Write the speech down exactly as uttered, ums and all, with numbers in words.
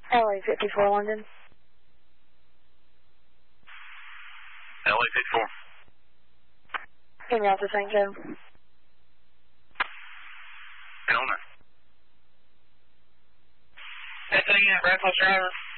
L A fifty-four London. L A fifty-four. Give me out to Saint Joe. Owner. That's a unit, breakfast driver.